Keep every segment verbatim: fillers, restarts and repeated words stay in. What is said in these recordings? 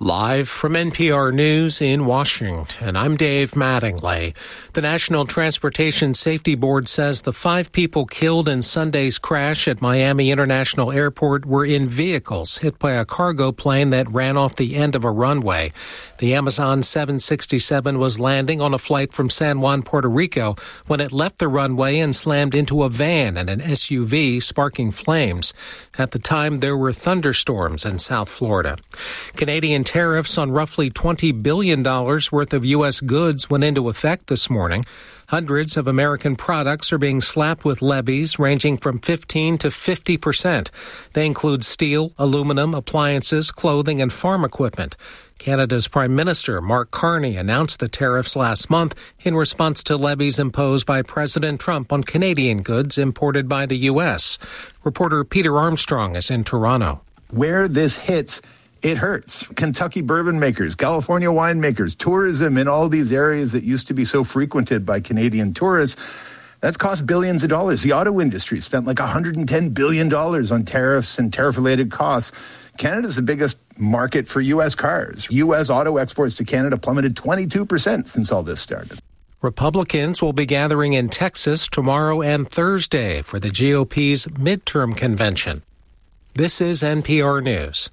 Live from N P R News in Washington, I'm Dave Mattingly. The National Transportation Safety Board says the five people killed in Sunday's crash at Miami International Airport were in vehicles hit by a cargo plane that ran off the end of a runway. The Amazon seven sixty-seven was landing on a flight from San Juan, Puerto Rico, when it left the runway and slammed into a van and an S U V, sparking flames. At the time, there were thunderstorms in South Florida. Canadian tariffs on roughly twenty billion dollars worth of U S goods went into effect this morning. Hundreds of American products are being slapped with levies ranging from fifteen to fifty percent. They include steel, aluminum, appliances, clothing, and farm equipment. Canada's Prime Minister, Mark Carney, announced the tariffs last month in response to levies imposed by President Trump on Canadian goods imported by the U S. Reporter Peter Armstrong is in Toronto. Where this hits, it hurts. Kentucky bourbon makers, California winemakers, tourism in all these areas that used to be so frequented by Canadian tourists, that's cost billions of dollars. The auto industry spent like one hundred ten billion dollars on tariffs and tariff-related costs. Canada's the biggest market for U S cars. U S auto exports to Canada plummeted twenty-two percent since all this started. Republicans will be gathering in Texas tomorrow and Thursday for the G O P's midterm convention. This is N P R News.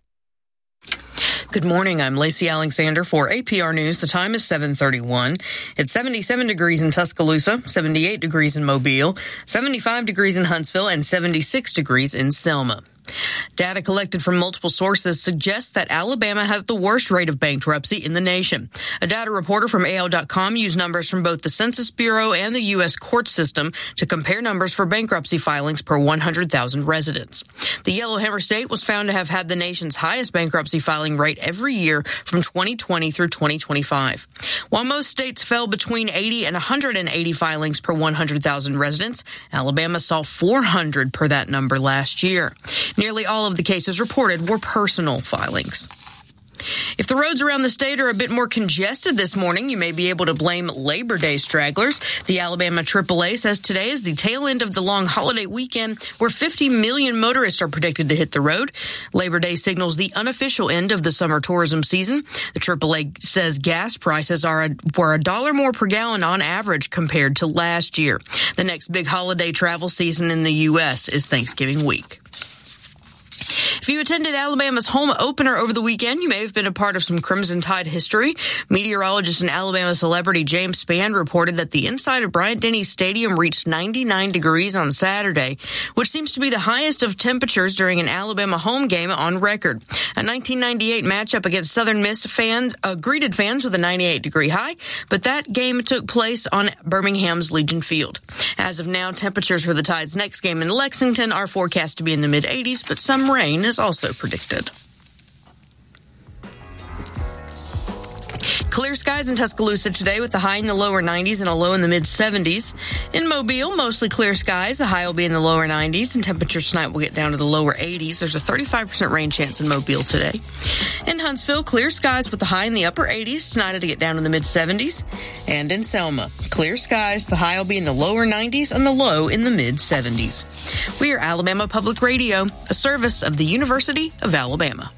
Good morning. I'm Lacey Alexander for A P R News. The time is seven thirty-one. It's seventy-seven degrees in Tuscaloosa, seventy-eight degrees in Mobile, seventy-five degrees in Huntsville, and seventy-six degrees in Selma. Data collected from multiple sources suggests that Alabama has the worst rate of bankruptcy in the nation. A data reporter from A O dot com used numbers from both the Census Bureau and the U S court system to compare numbers for bankruptcy filings per one hundred thousand residents. The Yellowhammer State was found to have had the nation's highest bankruptcy filing rate every year from twenty twenty through twenty twenty-five. While most states fell between eighty and one hundred eighty filings per one hundred thousand residents, Alabama saw four hundred per that number last year. Nearly all of the cases reported were personal filings. If the roads around the state are a bit more congested this morning, you may be able to blame Labor Day stragglers. The Alabama triple A says today is the tail end of the long holiday weekend where fifty million motorists are predicted to hit the road. Labor Day signals the unofficial end of the summer tourism season. The triple A says gas prices are a, were a dollar more per gallon on average compared to last year. The next big holiday travel season in the U S is Thanksgiving week. If you attended Alabama's home opener over the weekend, you may have been a part of some Crimson Tide history. Meteorologist and Alabama celebrity James Spann reported that the inside of Bryant-Denny Stadium reached ninety-nine degrees on Saturday, which seems to be the highest of temperatures during an Alabama home game on record. A nineteen ninety-eight matchup against Southern Miss fans uh, greeted fans with a ninety-eight degree high, but that game took place on Birmingham's Legion Field. As of now, temperatures for the Tide's next game in Lexington are forecast to be in the mid eighties, but some rain is also predicted. Clear skies in Tuscaloosa today with the high in the lower nineties and a low in the mid seventies. In Mobile, mostly clear skies. The high will be in the lower nineties and temperatures tonight will get down to the lower eighties. There's a thirty-five percent rain chance in Mobile today. In Huntsville, clear skies with the high in the upper eighties. Tonight it'll get down to the mid seventies. And in Selma, clear skies. The high will be in the lower nineties and the low in the mid seventies. We are Alabama Public Radio, a service of the University of Alabama.